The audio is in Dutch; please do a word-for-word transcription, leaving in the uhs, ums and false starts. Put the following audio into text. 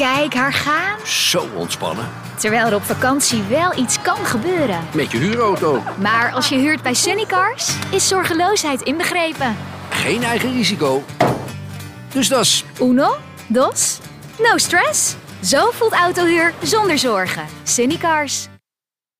Kijk haar gaan. Zo ontspannen. Terwijl er op vakantie wel iets kan gebeuren. Met je huurauto. Maar als je huurt bij Sunnycars, is zorgeloosheid inbegrepen. Geen eigen risico. Dus dat is... Uno, dos, no stress. Zo voelt autohuur zonder zorgen. Sunnycars.